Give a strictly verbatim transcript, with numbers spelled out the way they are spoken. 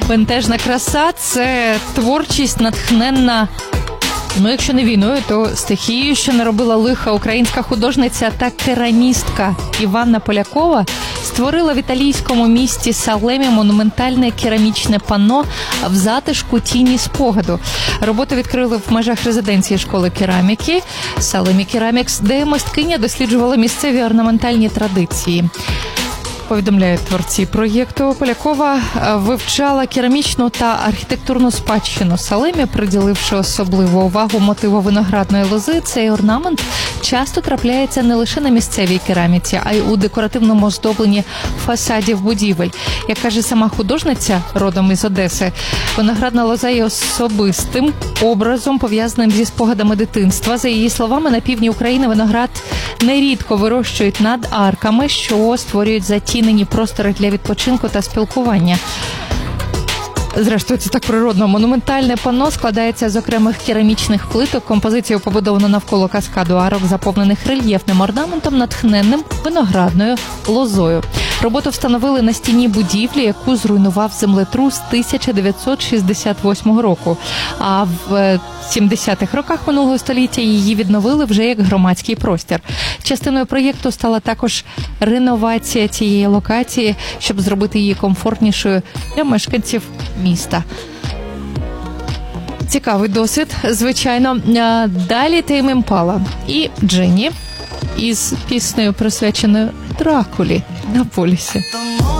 Бентежна краса – це творчість, натхненна, ну, якщо не війною, то стихією, що наробила лиха. Українська художниця та керамістка Іванна Полякова створила в італійському місті Салемі монументальне керамічне панно в затишку тіні спогаду. Роботу відкрили в межах резиденції школи кераміки Салемі Керамікс, де мисткиня досліджувала місцеві орнаментальні традиції. Повідомляють творці проєкту, Полякова вивчала керамічну та архітектурну спадщину Салемі, приділивши особливу увагу мотиву виноградної лози. Цей орнамент часто трапляється не лише на місцевій кераміці, а й у декоративному оздобленні фасадів будівель. Як каже сама художниця, родом із Одеси, виноградна лоза є особистим образом, пов'язаним зі спогадами дитинства. За її словами, на півдні України виноград нерідко вирощують над арками, що створюють затінені простори для відпочинку та спілкування. Зрештою, це так природно. Монументальне панно складається з окремих керамічних плиток. Композиція побудована навколо каскаду арок, заповнених рельєфним орнаментом, натхненним виноградною лозою. Роботу встановили на стіні будівлі, яку зруйнував землетрус тисяча дев'ятсот шістдесят восьмого року. А в сімдесятих роках минулого століття її відновили вже як громадський простір. Частиною проєкту стала також реновація цієї локації, щоб зробити її комфортнішою для мешканців міста. Цікавий досвід, звичайно. Далі Тейм Імпала і Дженні із піснею, присвяченою Дракулі на полюсі.